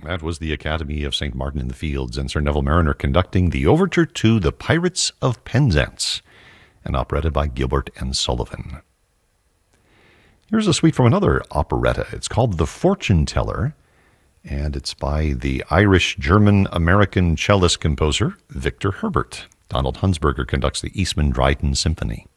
That was the Academy of St. Martin in the Fields and Sir Neville Marriner conducting the overture to The Pirates of Penzance, an operetta by Gilbert and Sullivan. Here's a suite from another operetta. It's called The Fortune Teller, and it's by the Irish-German-American cellist composer Victor Herbert. Donald Hunsberger conducts the Eastman Dryden Symphony.